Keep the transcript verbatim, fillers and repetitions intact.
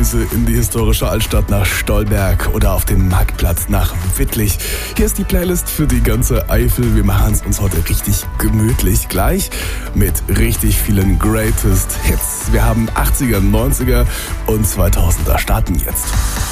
Grüße in die historische Altstadt nach Stolberg oder auf den Marktplatz nach Wittlich. Hier ist die Playlist für die ganze Eifel. Wir machen es uns heute richtig gemütlich. Gleich mit richtig vielen Greatest Hits. Wir haben achtziger, neunziger und zweitausender starten jetzt.